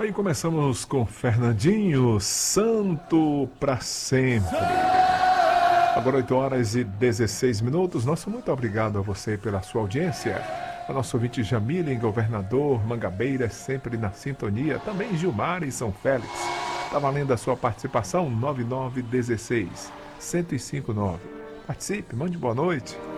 Aí começamos com Fernandinho, Santo pra sempre. Agora 8 horas e 16 minutos. Nosso muito obrigado a você pela sua audiência. A nosso ouvinte Jamila em Governador, Mangabeira, sempre na sintonia. Também Gilmar em São Félix. Está valendo a sua participação, 9916-1059. Participe, mande boa noite.